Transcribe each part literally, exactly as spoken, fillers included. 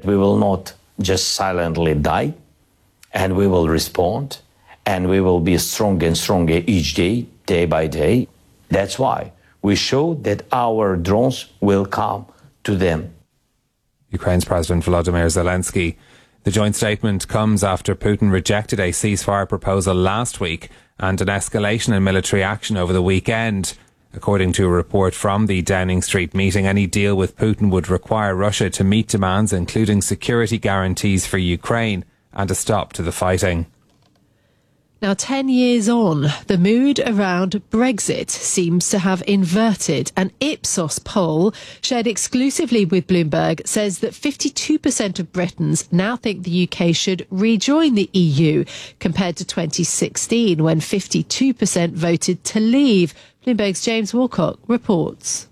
We will not just silently die, and we will respond, and we will be stronger and stronger each day, day by day. That's why we show that our drones will come to them. Ukraine's President Volodymyr Zelensky. The joint statement comes after Putin rejected a ceasefire proposal last week and an escalation in military action over the weekend. According to a report from the Downing Street meeting, any deal with Putin would require Russia to meet demands including security guarantees for Ukraine and a stop to the fighting. Now, ten years on, the mood around Brexit seems to have inverted. An Ipsos poll shared exclusively with Bloomberg says that fifty-two percent of Britons now think the U K should rejoin the E U, compared to twenty sixteen, when fifty-two percent voted to leave. Bloomberg's James Walcock reports.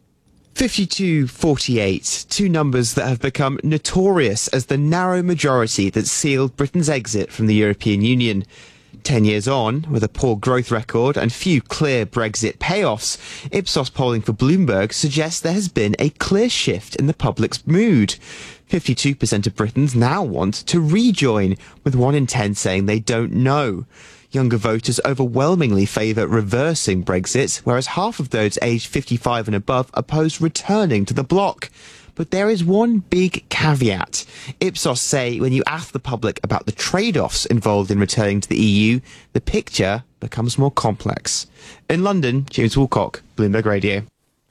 fifty-two forty-eight, two numbers that have become notorious as the narrow majority that sealed Britain's exit from the European Union. Ten years on, with a poor growth record and few clear Brexit payoffs, Ipsos polling for Bloomberg suggests there has been a clear shift in the public's mood. fifty-two percent of Britons now want to rejoin, with one in ten saying they don't know. Younger voters overwhelmingly favour reversing Brexit, whereas half of those aged fifty-five and above oppose returning to the bloc. But there is one big caveat. Ipsos say when you ask the public about the trade-offs involved in returning to the E U, the picture becomes more complex. In London, James Woolcock, Bloomberg Radio.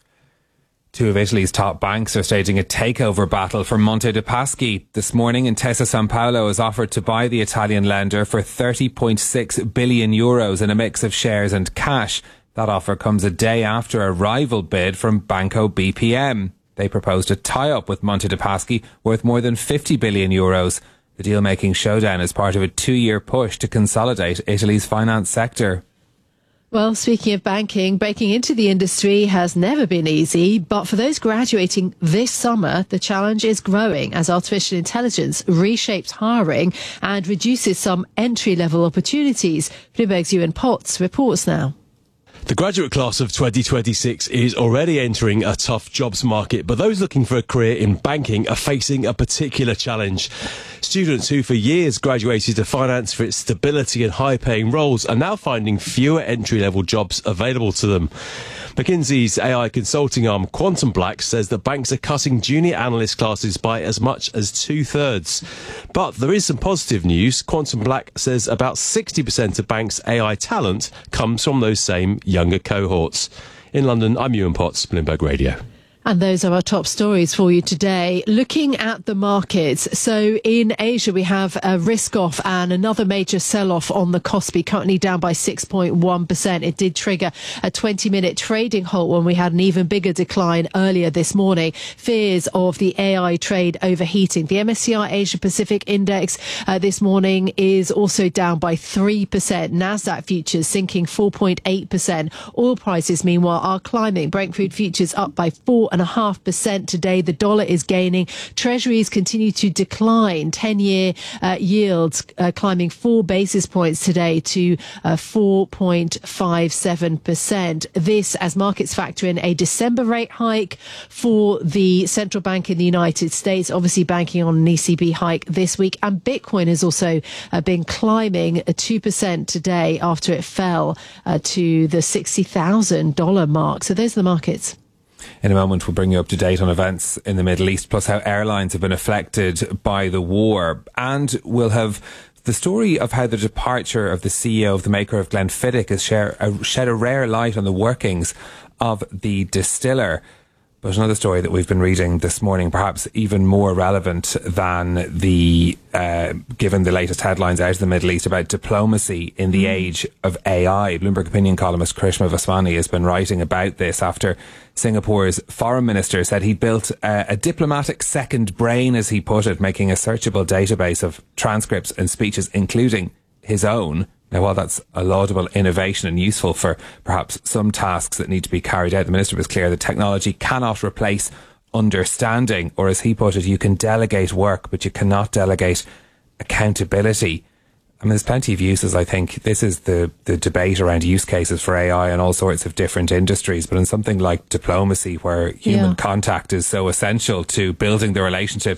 Two of Italy's top banks are staging a takeover battle for Monte dei Paschi. This morning, Intesa Sanpaolo has offered to buy the Italian lender for thirty point six billion euros in a mix of shares and cash. That offer comes a day after a rival bid from Banco B P M. They proposed a tie-up with Monte dei Paschi worth more than fifty billion euros. The deal-making showdown is part of a two-year push to consolidate Italy's finance sector. Well, speaking of banking, breaking into the industry has never been easy, but for those graduating this summer, the challenge is growing as artificial intelligence reshapes hiring and reduces some entry-level opportunities. Bloomberg's Ewan Potts reports now. The graduate class of twenty twenty-six is already entering a tough jobs market, but those looking for a career in banking are facing a particular challenge. Students who for years graduated to finance for its stability and high-paying roles are now finding fewer entry-level jobs available to them. McKinsey's A I consulting arm Quantum Black says that banks are cutting junior analyst classes by as much as two-thirds. But there is some positive news. Quantum Black says about sixty percent of banks' A I talent comes from those same younger cohorts. In London, I'm Ewan Potts, Bloomberg Radio. And those are our top stories for you today. Looking at the markets. So in Asia, we have a risk off and another major sell-off on the Kospi, currently down by six point one percent. It did trigger a twenty minute trading halt when we had an even bigger decline earlier this morning. Fears of the A I trade overheating. The M S C I Asia Pacific Index uh, this morning is also down by three percent. Nasdaq futures sinking four point eight percent. Oil prices, meanwhile, are climbing. Brent crude futures up by four and a half percent today. The dollar is gaining. Treasuries continue to decline. ten-year uh, yields uh, climbing four basis points today to uh, four point five seven percent. This as markets factor in a December rate hike for the central bank in the United States, obviously banking on an E C B hike this week. And Bitcoin has also uh, been climbing uh, two percent today after it fell uh, to the sixty thousand dollars mark. So those are the markets. In a moment, we'll bring you up to date on events in the Middle East, plus how airlines have been affected by the war. And we'll have the story of how the departure of the C E O of the maker of Glenfiddich has share, uh, shed a rare light on the workings of the distiller. But another story that we've been reading this morning, perhaps even more relevant than the, uh, given the latest headlines out of the Middle East about diplomacy in the age of A I. Bloomberg opinion columnist Karishma Vaswani has been writing about this after Singapore's foreign minister said he built a, a diplomatic second brain, as he put it, making a searchable database of transcripts and speeches, including his own. Now, while that's a laudable innovation and useful for perhaps some tasks that need to be carried out, the minister was clear that technology cannot replace understanding, or as he put it, you can delegate work, but you cannot delegate accountability. I mean, there's plenty of uses. I think this is the, the debate around use cases for A I in all sorts of different industries. But in something like diplomacy, where human yeah. contact is so essential to building the relationships